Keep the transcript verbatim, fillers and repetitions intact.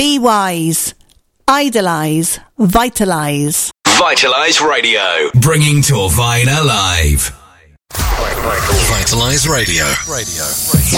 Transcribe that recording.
Be wise. Idolise. Vitalise. Vitalise Radio. Bringing Torvine alive. Vitalise Radio. Radio.